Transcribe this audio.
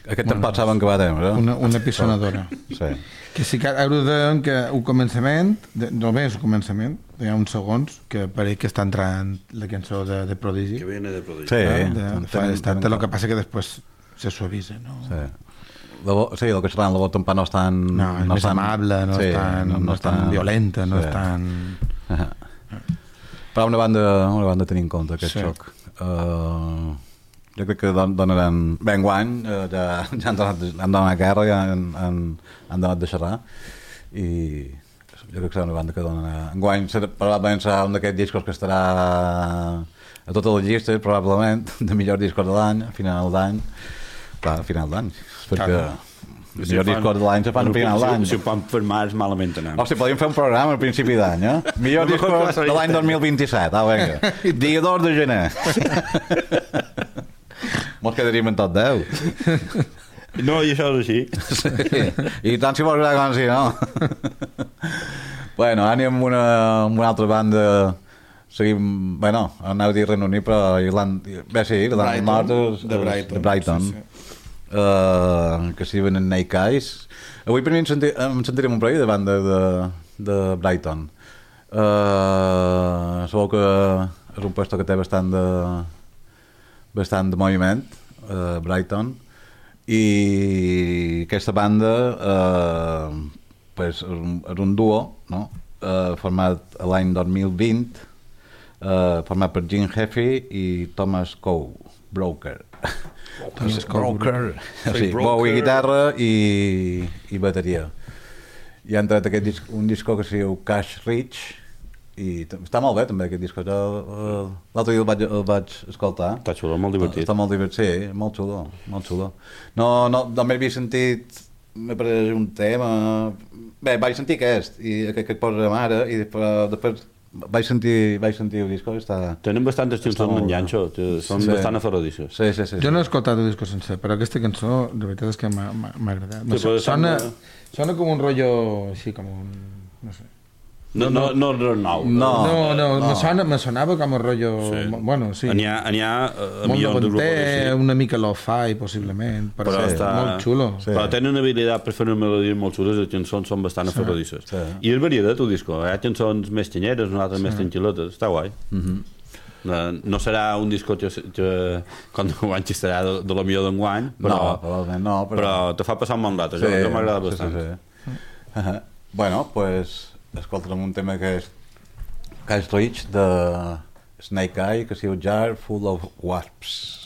Aquest tampoc saben que va tenir, una pissonadora. Sí. Que sí que ara deien que el començament, només el començament, hi ha uns segons que pareix que està entrant la cançó de Prodigy. Que viene de Prodigy. Sí. Lo que passa que després se suaviza, no? Sí, el que serà la vot no és tan... No, és més amable, no és tan violenta, no és tan... Però una banda tenir en compte aquest xoc. Jo crec que donaran... Bé, enguany ja han donat guerra, ja han donat de xerrar, i jo crec que serà una banda que donarà... Enguany probablement serà un d'aquests discos que estarà a totes les llistes, probablement, de millors discos de l'any, a final d'any. Clar, a final d'any, perquè els millors discos de l'any se fan a final d'any. Si ho fan per març, malament anem. Hòstia, podríem fer un programa al principi d'any, Millors discos de l'any 2027, vinga. Dia 2 de gener. Mos quedaríem en tot 10. No, i això és així. Sí. I tant si vols veure com si no. Bueno, anem amb una altra banda. Seguim, bueno, anava a dir Regne Unit, però Irlanda... Bé, sí, Irlanda Nord de Brighton. Que s'hi venen Snake Eyes. Avui per mi em sentirem un parell de banda de Brighton. Segur que és un puesto que té bastant de moviment, Brighton, i aquesta banda pues, és un duo, no? Format l'any 2020, format per Jim Heffy i Thomas Coe, Broker. Sí, bou i guitarra i bateria. I han tret un disco que es diu Cash Rich, i està molt bé també aquest disco. L'altre dia el vaig escoltar. Està xulo, molt divertit. Està molt divertit, sí, molt xulo. No, només havia sentit, me pareix un tema... Bé, vaig sentir aquest, i aquest que posarem ara, i després vaig sentir el disco i està... Tenen bastantes cançons d'enganxo, són bastant aferrodissos. Sí. Jo no he escoltat el disco sencer, però aquesta cançó, de veritat és que m'ha agradat. Sona com un rotllo així, com un... no sé. No, me sonava com un rotllo... Bueno, sí. N'hi ha molt davanter, una mica lo-fi, possiblement, però està molt xulo. Però tenen una habilitat per fer una melodia molt xules, les cançons són bastant aferrodisses. I és varietat, el disco. Hi ha cançons més xanyeres, unes més tranquil·lotes. Està guai. No serà un disco que quan guany estarà de lo millor d'enguany, però te fa passar un bon rato. Jo m'agrada bastant. Bueno, pues escoltarem un tema que és Cash Rich de Snake Eye, que es diu Jar Full of Wasps.